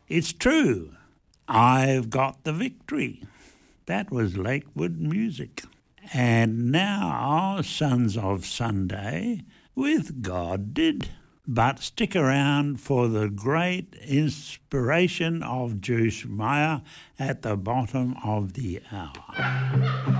It's true. I've got the victory. That was Lakewood Music. And now, Sons of Sunday, with God did. But stick around for the great inspiration of Joyce Meyer at the bottom of the hour.